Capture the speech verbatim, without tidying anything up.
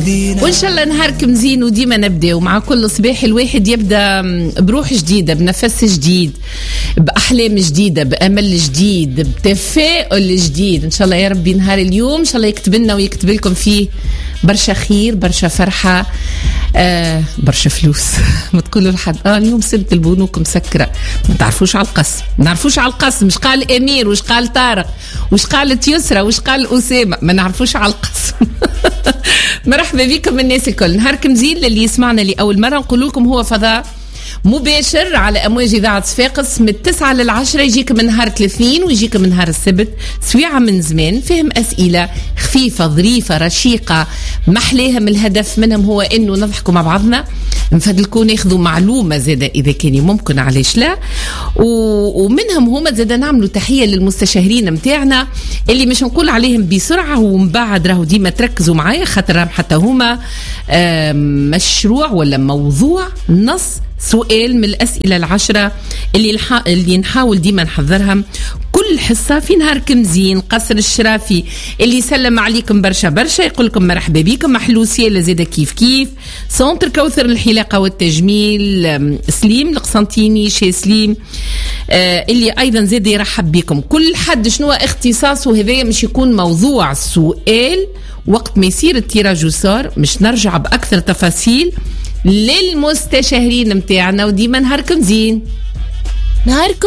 وإن شاء الله نهاركم زين. وديما نبدأ ومع كل صباح الواحد يبدأ بروح جديدة، بنفس جديد، بأحلام جديدة، بأمل جديد، بتفاؤل جديد. إن شاء الله يا ربي نهار اليوم إن شاء الله يكتب لنا ويكتب لكم فيه برشا خير، برشا فرحة، آه برشا فلوس. ما تقولوا لحد اه اليوم سبت البنوك مسكرة، ما تعرفوش على القسم، ما نعرفوش على القسم. مش قال أمير، وش قال طارق، وش قالت يسرى، وش قال أسامة، ما نعرفوش على القسم. مرحبا بكم الناس الكل. نهاركم زين. للي يسمعنا لأول مرة نقول لكم هو فضاء مباشر على أمواج إذاعة صفاقس من التسعة للعشرة، يجيك من نهار الاثنين ويجيك من نهار السبت، سويعة من زمان فهم أسئلة خفيفة ظريفة رشيقة محليها. من الهدف منهم هو إنه نضحكوا مع بعضنا، نفدلكوا ناخذوا معلومة زادة إذا كان ممكن، علاش لا. ومنهم هما زادة نعملوا تحية للمستشارين متاعنا اللي مش نقول عليهم بسرعة ومن بعد راهو ديما تركزوا معايا، خاطر حتى هما مشروع ولا موضوع نص سؤال من الأسئلة العشرة اللي, الح... اللي نحاول ديما نحضرهم كل حصة في نهاركم زين. قصر الشرافي اللي يسلم عليكم برشا برشا، يقول لكم مرحبا بكم. محلوسية لزيادة كيف كيف. سنتر كوثر الحلاقة والتجميل، سليم القسنطيني شي سليم آه اللي أيضا زاد يرحب بكم. كل حد شنو اختصاصه، هذا مش يكون موضوع السؤال وقت ما يصير التيراج وصار، مش نرجع بأكثر تفاصيل للمستشارين متاعنا. وديما نهاركم زين. نهاركم